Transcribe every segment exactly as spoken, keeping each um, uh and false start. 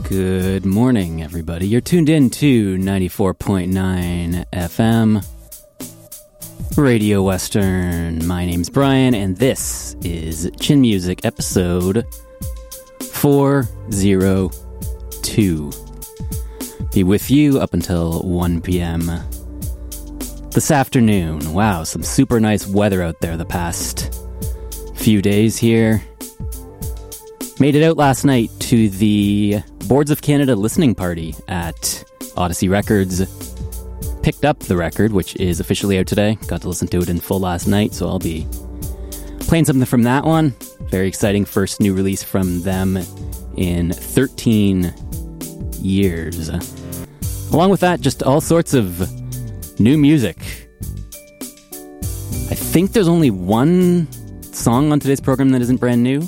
Good morning, everybody. You're tuned in to ninety-four point nine F M, Radio Western. My name's Brian, and this is Chin Music episode four oh two. Be with you up until one p.m. this afternoon. Wow, some super nice weather out there the past few days here. Made it out last night to the Boards of Canada listening party at Odyssey Records. Picked up the record, which is officially out today. Got to listen to it in full last night, so I'll be playing something from that one. Very exciting first new release from them in thirteen years. Along with that, just all sorts of new music. I think there's only one song on today's program that isn't brand new.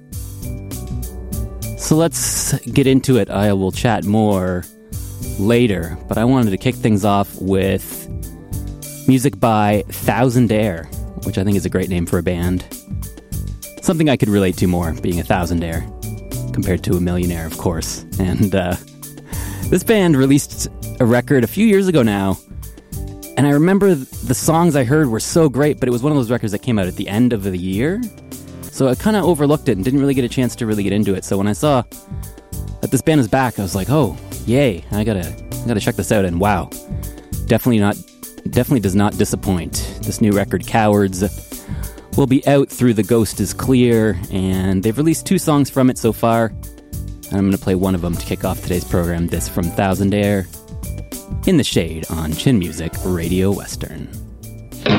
So let's get into it. I will chat more later, but I wanted to kick things off with music by Thousandaire, which I think is a great name for a band. Something I could relate to more, being a thousandaire, compared to a millionaire, of course. And uh, this band released a record a few years ago now, and I remember the songs I heard were so great, but it was one of those records that came out at the end of the year. So I kind of overlooked it and didn't really get a chance to really get into it. So when I saw that this band is back, I was like, "Oh, yay! I gotta, I gotta check this out." And wow, definitely not, definitely does not disappoint. This new record, "Cowards," will be out through The Ghost Is Clear, and they've released two songs from it so far. And I'm gonna play one of them to kick off today's program. This from Thousandaire, "In the Shade" on Chin Music Radio Western.